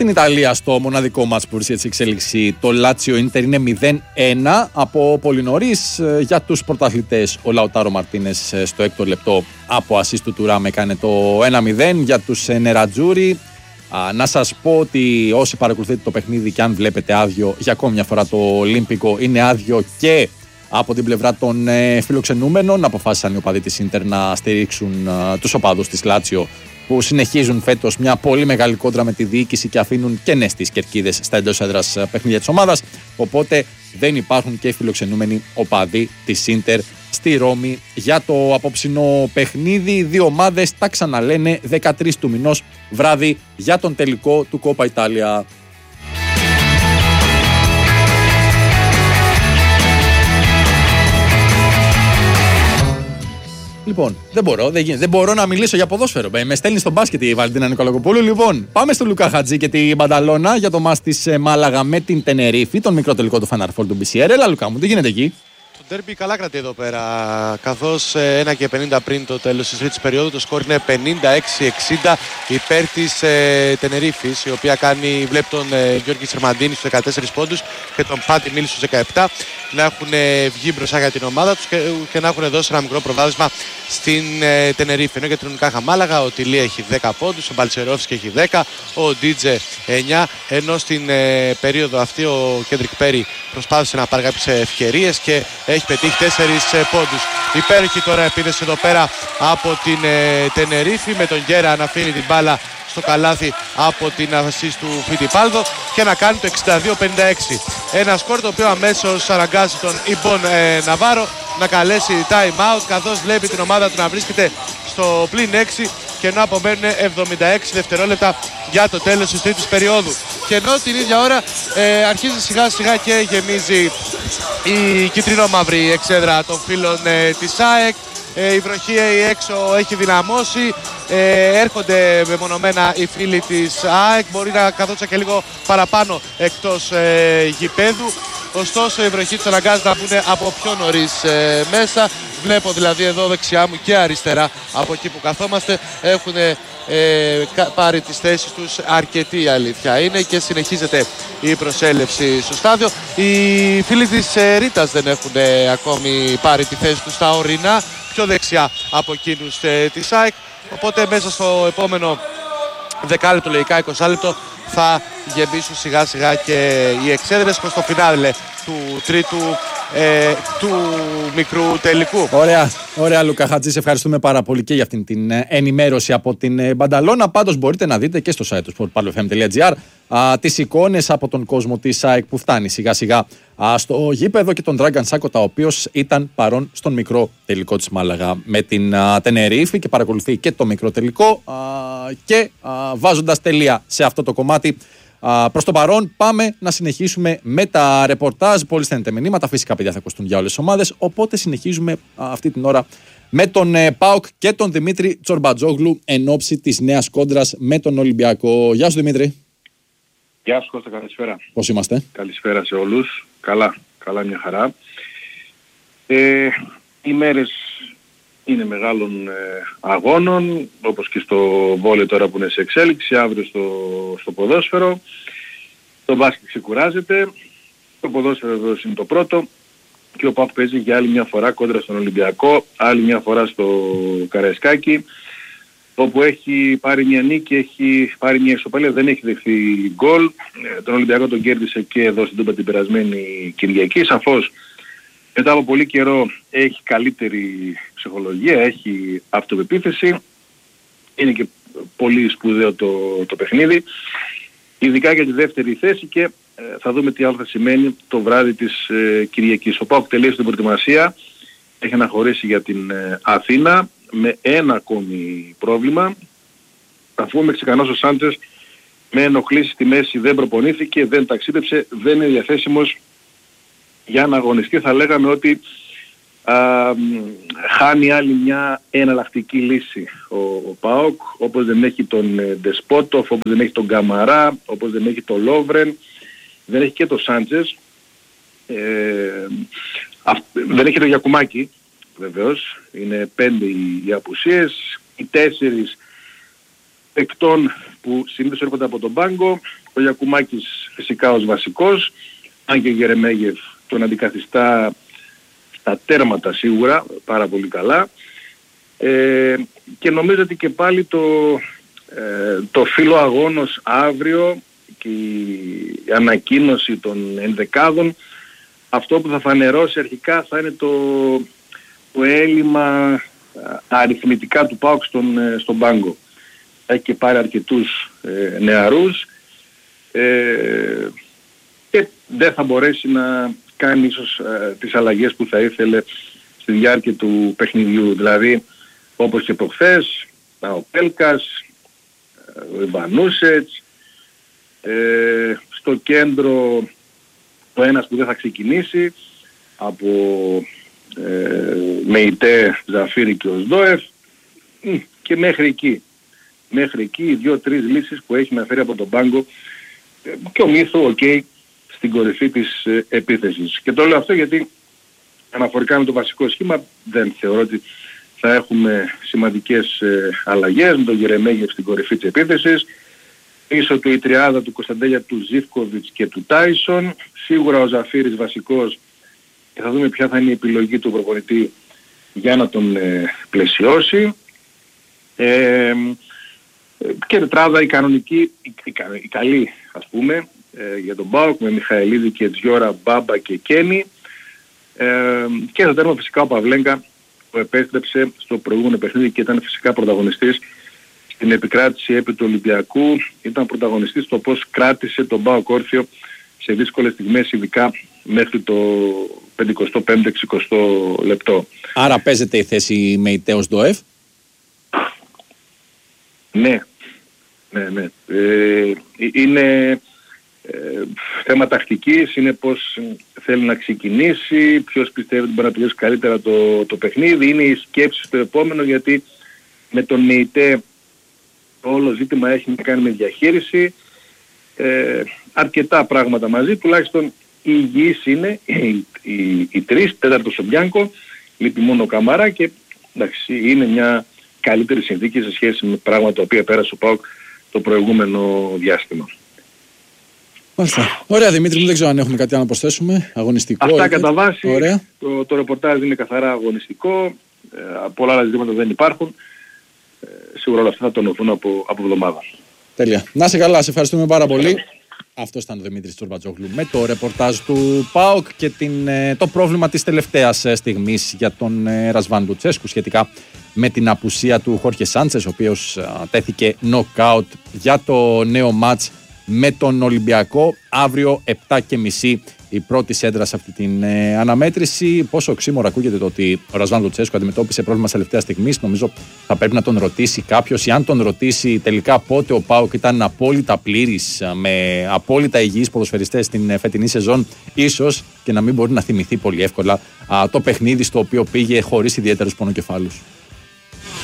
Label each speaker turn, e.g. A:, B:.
A: στην Ιταλία, στο μοναδικό μάτς που βρίσκεται σε εξέλιξη, το Λάτσιο Ίντερ είναι 0-1 από πολύ νωρίς. Για τους πρωταθλητές, ο Λαουτάρο Μαρτίνες στο έκτο λεπτό από ασίστ του Τουράμ έκανε το 1-0. Για τους Νερατζούρι, να σας πω ότι όσοι παρακολουθείτε το παιχνίδι και αν βλέπετε άδειο, για ακόμη μια φορά το Ολύμπικο είναι άδειο και από την πλευρά των φιλοξενούμενων. Αποφάσισαν οι οπαδοί της Ίντερ να στηρίξουν τους οπαδούς της Λάτσιο, που συνεχίζουν φέτος μια πολύ μεγάλη κόντρα με τη διοίκηση και αφήνουν κενές στις κερκίδες στα εντός έδρας παιχνίδια της ομάδας. Οπότε δεν υπάρχουν και φιλοξενούμενοι οπαδοί της Ίντερ στη Ρώμη για το απόψινο παιχνίδι. Οι δύο ομάδες τα ξαναλένε 13 του μηνός βράδυ για τον τελικό του Κόπα Ιτάλια. Λοιπόν, δεν μπορώ να μιλήσω για ποδόσφαιρο. Με στέλνει στο μπάσκετ η Βαλεντίνα Νικολακοπούλου. Λοιπόν, πάμε στο Λουκά Χατζή και την Μπανταλώνα για το μάτς της Μάλαγα με την Τενερίφη, τον μικρό τελικό του Final Four του BCR. Έλα, Λουκά μου, τι γίνεται εκεί?
B: Το ντέρμπι καλά κρατεί εδώ πέρα, καθώς 1 και 50 πριν το τέλος της τρίτης περίοδου το σκορ είναι 56-60 υπέρ της Τενερίφης, η οποία βλέπει τον Γιώργη Σερμαντίνη στους 14 πόντους και τον Πάτη Μίλη στους 17 να έχουν βγει μπροστά για την ομάδα τους και να έχουν δώσει ένα μικρό προβάδισμα στην Τενερίφη. Ενώ για την Ουνικάχα Μάλαγα ο Τιλί έχει 10 πόντους, ο Μπαλτσερόφσκι έχει 10, ο Ντίτζε 9, ενώ στην περίοδο αυτή ο Κέντρικ Πέρι προσπάθησε να πάρει κάποιες ευκαιρίες και έχει πετύχει 4 πόντους. Υπέροχη τώρα επίδεση εδώ πέρα από την Τενερίφη, με τον Γκέρα να αφήνει την μπάλα στο καλάθι από την ασίστ του Φιτιπάλδο και να κάνει το 62-56. Ένα σκορ το οποίο αμέσως αναγκάζει τον Ιμπον Ναβάρο να καλέσει time out, καθώς βλέπει την ομάδα του να βρίσκεται στο πλην 6 και ενώ απομένουν 76 δευτερόλεπτα για το τέλος της τρίτης περίοδου. Και ενώ την ίδια ώρα αρχίζει σιγά σιγά και γεμίζει η κυτρινό-μαύρη εξέδρα των φίλων της ΑΕΚ. Η βροχή έξω έχει δυναμώσει, έρχονται μεμονωμένα οι φίλοι της ΑΕΚ, μπορεί να καθόντουσαν και λίγο παραπάνω εκτός γηπέδου. Ωστόσο η βροχή τους αναγκάζει να μπουν από πιο νωρίς μέσα. Βλέπω δηλαδή εδώ δεξιά μου και αριστερά από εκεί που καθόμαστε έχουν πάρει τις θέσεις τους αρκετή, αλήθεια είναι, και συνεχίζεται η προσέλευση στο στάδιο. Οι φίλοι της Ρήτας δεν έχουν ακόμη πάρει τη θέση τους στα ορεινά, πιο δεξιά από εκείνους της ΑΕΚ, οπότε μέσα στο επόμενο δεκάλεπτο, λογικά 20 λεπτό, θα γεμίσουν σιγά σιγά και οι εξέδρες προς το φινάλε του τρίτου του μικρού τελικού.
A: Ωραία Λουκά Χατζή, σε ευχαριστούμε πάρα πολύ και για αυτήν την ενημέρωση από την Μπανταλώνα. Πάντως μπορείτε να δείτε και στο site του sportpalofm.gr τις εικόνες από τον κόσμο της ΑΕΚ που φτάνει σιγά σιγά στο γήπεδο και τον Dragan Σάκοτα, ο οποίος ήταν παρόν στον μικρό τελικό της Μάλαγα με την Τενερίφη και παρακολουθεί και το μικρό τελικό και βάζοντας τελεία σε αυτό το κομμάτι. Προς το παρόν, πάμε να συνεχίσουμε με τα ρεπορτάζ. Πολύ στέλνετε μηνύματα. Φυσικά, παιδιά, θα ακουστούν για όλες τις ομάδες. Οπότε συνεχίζουμε αυτή την ώρα με τον ΠΑΟΚ και τον Δημήτρη Τσορμπατζόγλου εν ώψη της νέας κόντρας με τον Ολυμπιακό. Γεια σου, Δημήτρη.
C: Γεια σου, Κώστα, καλησπέρα.
A: Πώς είμαστε?
C: Καλησπέρα σε όλους. Καλά, μια χαρά. Οι μέρες είναι μεγάλων αγώνων, όπως και στο βόλεϊ τώρα που είναι σε εξέλιξη, αύριο στο ποδόσφαιρο. Το μπάσκετ ξεκουράζεται, το ποδόσφαιρο εδώ είναι το πρώτο και ο ΠΑΟΚ παίζει για άλλη μια φορά κόντρα στον Ολυμπιακό, άλλη μια φορά στο Καραϊσκάκι, όπου έχει πάρει μια νίκη, έχει πάρει μια ισοπαλία, δεν έχει δεχθεί γκολ. Τον Ολυμπιακό τον κέρδισε και εδώ στην Τούμπα την περασμένη Κυριακή. Σαφώς μετά από πολύ καιρό έχει καλύτερη ψυχολογία, έχει αυτοπεποίθηση. Είναι και πολύ σπουδαίο το παιχνίδι, ειδικά για τη δεύτερη θέση, και θα δούμε τι άλλο θα σημαίνει το βράδυ της Κυριακής. Ο ΠΑΟΚ τελείωσε την προετοιμασία, έχει αναχωρήσει για την Αθήνα με ένα ακόμη πρόβλημα, αφού ο Μεξικανός ο Σάντσες με ενοχλήσεις στη μέση δεν προπονήθηκε, δεν ταξίδεψε, δεν είναι διαθέσιμος για να αγωνιστεί. Θα λέγαμε ότι χάνει άλλη μια εναλλακτική λύση ο ΠΑΟΚ, όπως δεν έχει τον Ντεσπότοφ, όπως δεν έχει τον Καμαρά, όπως δεν έχει τον Λόβρεν, δεν έχει και τον Σάντσες, δεν έχει τον Γιακουμάκη βεβαίως. Είναι 5 οι απουσίες, οι 4 παικτών που συνήθως έρχονται από τον πάγκο. Ο Γιακουμάκης φυσικά ως βασικός, αν και ο Γερεμέγεφ τον αντικαθιστά στα τέρματα σίγουρα πάρα πολύ καλά. Και νομίζω ότι και πάλι το φύλλο αγώνος αύριο και η ανακοίνωση των ενδεκάδων, αυτό που θα φανερώσει αρχικά θα είναι το έλλειμμα αριθμητικά του ΠΑΟΚ στον πάγκο. Έχει και πάρει αρκετούς νεαρούς και δεν θα μπορέσει να κάνει ίσως τις αλλαγές που θα ήθελε στη διάρκεια του παιχνιδιού. Δηλαδή όπως και προχθές, ο Πέλκας, ο Ιβανούσετς, στο κέντρο ο ένας που δεν θα ξεκινήσει από Μεϊτέ, Ζαφίρι και ο Σδόεφ, και μέχρι εκεί οι 2-3 λύσεις που έχει να φέρει από τον πάγκο και ο Μίθο στην κορυφή της επίθεσης. Και το λέω αυτό γιατί αναφορικά με το βασικό σχήμα δεν θεωρώ ότι θα έχουμε σημαντικές αλλαγές, με τον Γερεμέγεφ στην κορυφή της επίθεσης. Πίσω του η τριάδα του Κωνσταντέλια, του Ζίβκοβιτς και του Τάισον. Σίγουρα ο Ζαφίρης βασικός, και θα δούμε ποια θα είναι η επιλογή του προπονητή για να τον πλαισιώσει. Και τετράδα η κανονική, η καλή ας πούμε, για τον ΠΑΟΚ, με Μιχαηλίδη και Τζιόρα, Μπάμπα και Κένι. Και στο τέρμα φυσικά ο Παυλέγκα, που επέστρεψε στο προηγούμενο παιχνίδι και ήταν φυσικά πρωταγωνιστής στην επικράτηση επί του Ολυμπιακού. Ήταν πρωταγωνιστής στο πώς κράτησε τον ΠΑΟΚ όρθιο σε δύσκολες στιγμές, ειδικά μέχρι το 55-60 λεπτό.
A: Άρα παίζεται η θέση με Ιτέος Ντοεφ.
C: Ναι. Είναι θέμα τακτικής, είναι πώς θέλει να ξεκινήσει, ποιος πιστεύει ότι μπορεί να τελειώσει καλύτερα το παιχνίδι. Είναι η σκέψη στο επόμενο, γιατί με τον Μεϊτέ το όλο ζήτημα έχει να κάνει με διαχείριση. Αρκετά πράγματα μαζί, τουλάχιστον οι υγιείς είναι οι τρεις, τέταρτος ο Μπιάνκο, λείπει μόνο ο Καμαρά και εντάξει, είναι μια καλύτερη συνθήκη σε σχέση με πράγματα τα οποία πέρασε ο ΠΑΟΚ το προηγούμενο διάστημα.
A: Μάλιστα. Ωραία Δημήτρη μου, δεν ξέρω αν έχουμε κάτι άλλο να προσθέσουμε. Αγωνιστικό.
C: Αυτά κατά βάση.
A: Ωραία.
C: Το ρεπορτάζ είναι καθαρά αγωνιστικό. Πολλά άλλα ζητήματα δεν υπάρχουν. Σίγουρα όλα αυτά θα τονωθούν από εβδομάδα.
A: Τέλεια. Να είσαι καλά, σε ευχαριστούμε πάρα πολύ. Αυτό ήταν ο Δημήτρης Τσορμπατζόγλου με το ρεπορτάζ του ΠΑΟΚ και το πρόβλημα της τελευταίας στιγμής για τον Ρασβάν Λουτσέσκου σχετικά με την απουσία του Χόρχε Σάντσες, ο οποίος τέθηκε νοκάουτ για το νέο μάτς με τον Ολυμπιακό. Αύριο 7:30 η πρώτη σέντρα σε αυτή την αναμέτρηση. Πόσο οξύμορα ακούγεται το ότι ο Ρασβάν Λουτσέσκου αντιμετώπισε πρόβλημα σε τελευταία στιγμή. Νομίζω θα πρέπει να τον ρωτήσει κάποιος, ή αν τον ρωτήσει τελικά πότε ο ΠΑΟΚ ήταν απόλυτα πλήρης, με απόλυτα υγιείς ποδοσφαιριστές στην φετινή σεζόν, ίσως και να μην μπορεί να θυμηθεί πολύ εύκολα το παιχνίδι στο οποίο πήγε χωρίς ιδιαίτερους πονοκεφάλους.